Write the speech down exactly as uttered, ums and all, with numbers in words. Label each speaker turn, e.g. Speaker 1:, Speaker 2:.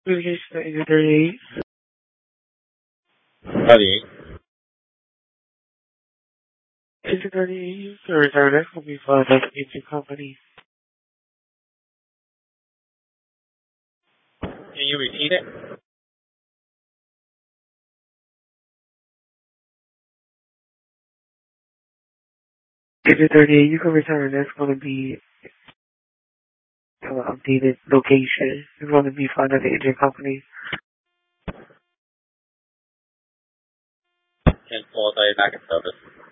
Speaker 1: Communication agent thirty-eight.
Speaker 2: thirty-eight.
Speaker 1: Agent thirty-eight, you can return that will be filed at the agent company.
Speaker 2: Can you repeat it?
Speaker 1: Agent thirty-eight, you can return. That's going to be an updated location. It's going to be filed at the agent company.
Speaker 2: Can call the back in service.